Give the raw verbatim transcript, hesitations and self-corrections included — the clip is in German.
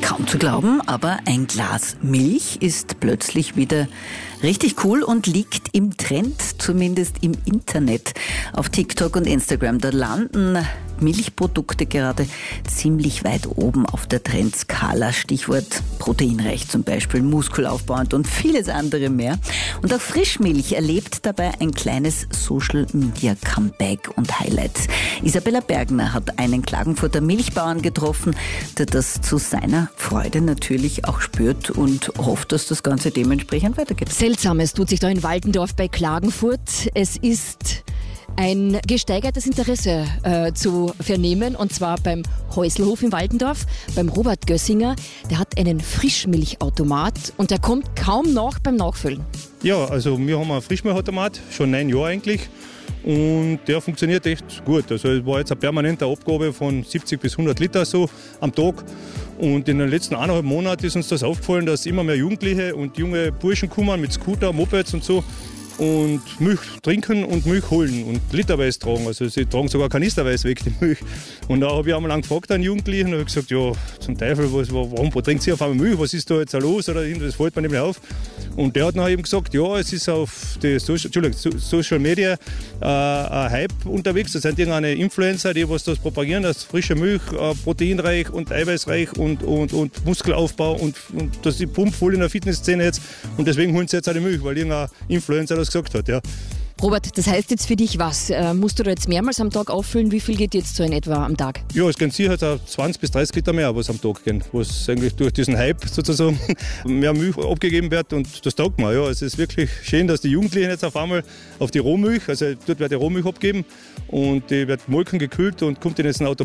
Kaum zu glauben, aber ein Glas Milch ist plötzlich wieder richtig cool und liegt im Trend, zumindest im Internet. Auf TikTok und Instagram, da landen Milchprodukte gerade ziemlich weit oben auf der Trendskala. Stichwort proteinreich zum Beispiel, muskelaufbauend und vieles andere mehr. Und auch Frischmilch erlebt dabei ein kleines Social-Media-Comeback und Highlight. Isabella Bergner hat einen Klagenfurter Milchbauern getroffen, der das zu seiner Freude natürlich auch spürt und hofft, dass das Ganze dementsprechend weitergeht. Seltsames tut sich da in Waldendorf bei Klagenfurt. Es ist ein gesteigertes Interesse äh, zu vernehmen, und zwar beim Häuselhof in Waldendorf, beim Robert Gössinger. Der hat einen Frischmilchautomat und der kommt kaum nach beim Nachfüllen. Ja, also wir haben einen Frischmilchautomat, schon neun Jahre eigentlich. Und der funktioniert echt gut. Also es war jetzt eine permanente Abgabe von siebzig bis hundert Liter so am Tag. Und in den letzten eineinhalb Monaten ist uns das aufgefallen, dass immer mehr Jugendliche und junge Burschen kommen mit Scooter, Mopeds und so und Milch trinken und Milch holen und literweise tragen. Also sie tragen sogar kanisterweise weg die Milch. Und da habe ich einmal lang gefragt an Jugendlichen und habe gesagt, ja, zum Teufel, was, warum trinkt sie auf einmal Milch? Was ist da jetzt los? Oder das fällt mir nicht mehr auf. Und der hat dann eben gesagt, ja, es ist auf die Social, Entschuldigung, Social Media äh, ein Hype unterwegs. Das sind irgendeine Influencer, die was das propagieren, dass frische Milch äh, proteinreich und eiweißreich und, und, und Muskelaufbau und, und das ist pumpt voll in der Fitnessszene jetzt. Und deswegen holen sie jetzt auch die Milch, weil irgendein Influencer das gesagt hat, ja. Robert, das heißt jetzt für dich was? Äh, musst du da jetzt mehrmals am Tag auffüllen? Wie viel geht jetzt so in etwa am Tag? Ja, es gehen sicher zwanzig bis dreißig Liter mehr, was am Tag gehen. Was eigentlich durch diesen Hype sozusagen mehr Milch abgegeben wird und das taugt mir. Ja, es ist wirklich schön, dass die Jugendlichen jetzt auf einmal auf die Rohmilch, also dort wird die Rohmilch abgeben und die wird molken gekühlt und kommt in jetzt ein Auto.